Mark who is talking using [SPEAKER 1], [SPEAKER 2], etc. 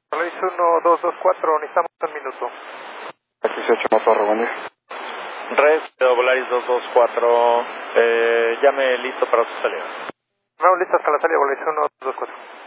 [SPEAKER 1] Volaris 1224, necesitamos un minuto.
[SPEAKER 2] X18 motor, buen día.
[SPEAKER 3] Red, Volaris 224, llame listo para su salida.
[SPEAKER 1] No, listo hasta la salida, Volaris 1224.